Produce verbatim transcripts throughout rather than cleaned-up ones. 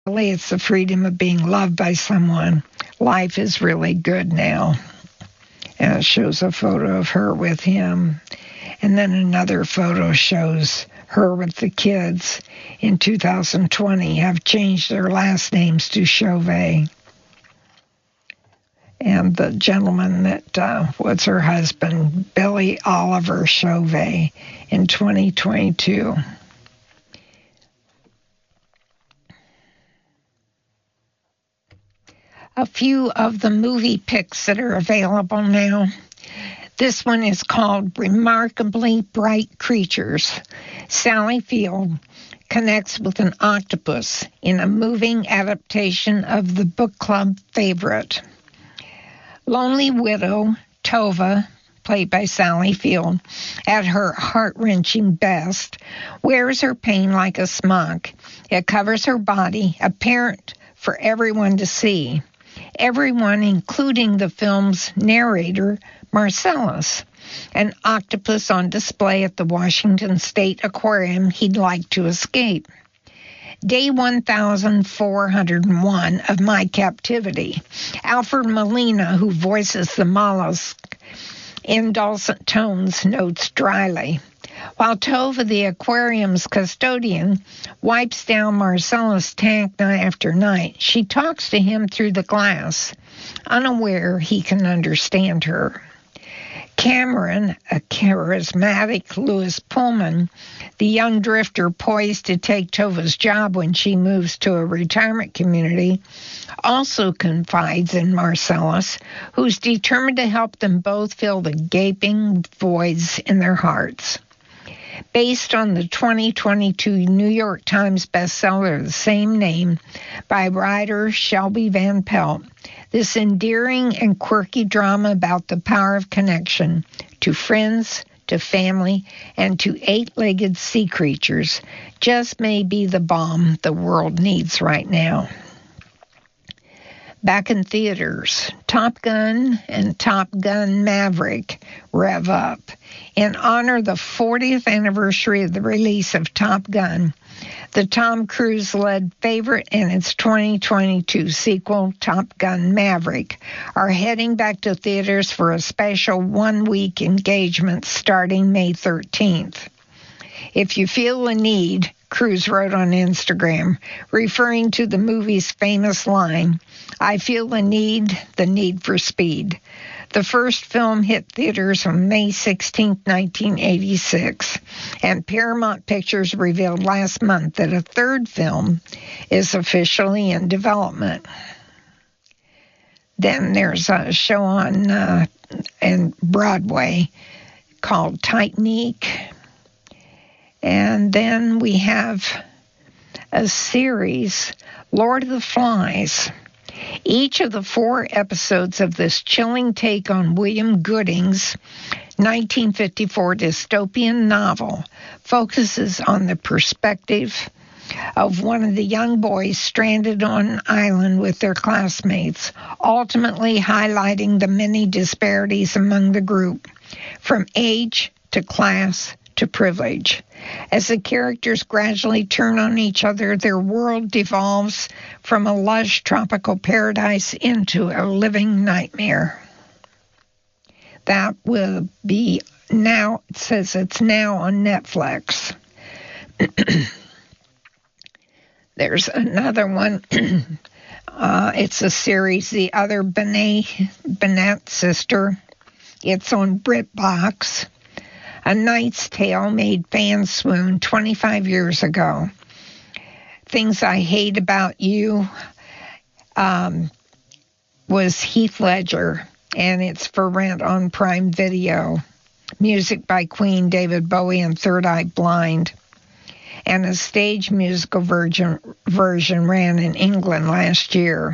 Really, it's the freedom of being loved by someone. Life is really good now. And it shows a photo of her with him. And then another photo shows her with the kids in two thousand twenty have changed their last names to Chauvet. And the gentleman that uh, was her husband, Billy Oliver Chauvet, in twenty twenty-two. A few of the movie picks that are available now. This one is called Remarkably Bright Creatures. Sally Field connects with an octopus in a moving adaptation of the book club favorite. Lonely Widow, Tova, played by Sally Field, at her heart-wrenching best, wears her pain like a smock. It covers her body, apparent for everyone to see. Everyone, including the film's narrator, Marcellus, an octopus on display at the Washington State Aquarium he'd like to escape. Day one thousand four hundred one of my captivity. Alfred Molina, who voices the mollusk in dulcet tones, notes dryly. While Tova, the aquarium's custodian, wipes down Marcellus' tank night after night, she talks to him through the glass, unaware he can understand her. Cameron, a charismatic Louis Pullman, the young drifter poised to take Tova's job when she moves to a retirement community, also confides in Marcellus, who's determined to help them both fill the gaping voids in their hearts. Based on the twenty twenty-two New York Times bestseller of the same name by writer Shelby Van Pelt, this endearing and quirky drama about the power of connection to friends, to family, and to eight-legged sea creatures just may be the balm the world needs right now. Back in theaters, Top Gun and Top Gun Maverick rev up. In honor of the fortieth anniversary of the release of Top Gun, the Tom Cruise-led favorite and its twenty twenty-two sequel, Top Gun Maverick, are heading back to theaters for a special one-week engagement starting May thirteenth. If you feel the need, Cruise wrote on Instagram, referring to the movie's famous line, I feel the need, the need for speed. The first film hit theaters on May sixteenth, nineteen eighty-six, and Paramount Pictures revealed last month that a third film is officially in development. Then there's a show on uh, in Broadway called Titanic. And then we have a series, Lord of the Flies. Each of the four episodes of this chilling take on William Gooding's nineteen fifty-four dystopian novel focuses on the perspective of one of the young boys stranded on an island with their classmates, ultimately highlighting the many disparities among the group, from age to class to privilege. As the characters gradually turn on each other, their world devolves from a lush tropical paradise into a living nightmare. That will be now, it says it's now on Netflix. There's another one. uh, it's a series, The Other Benet, Bennett Sister. It's on BritBox. A Knight's Tale made fans swoon twenty-five years ago. Things I Hate About You um, was Heath Ledger, and it's for rent on Prime Video. Music by Queen, David Bowie, and Third Eye Blind. And a stage musical version, version ran in England last year,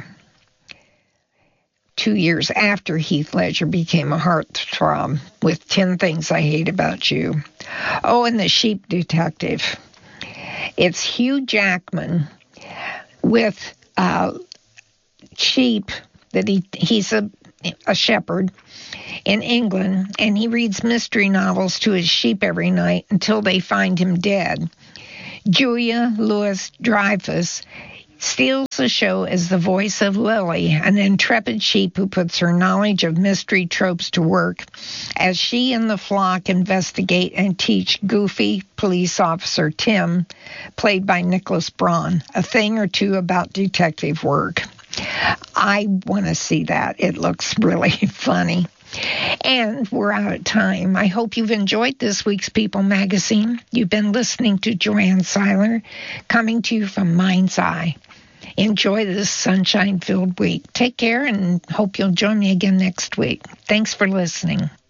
two years after Heath Ledger became a heartthrob with ten Things I Hate About You. Oh, and The Sheep Detective. It's Hugh Jackman with uh, sheep that he he's a, a shepherd in England, and he reads mystery novels to his sheep every night until they find him dead. Julia Louis-Dreyfus steals the show as the voice of Lily, an intrepid sheep who puts her knowledge of mystery tropes to work as she and the flock investigate and teach goofy police officer Tim, played by Nicholas Braun, a thing or two about detective work. I want to see that. It looks really funny. And we're out of time. I hope you've enjoyed this week's People Magazine. You've been listening to Joanne Seiler, coming to you from Mind's Eye. Enjoy this sunshine-filled week. Take care and hope you'll join me again next week. Thanks for listening.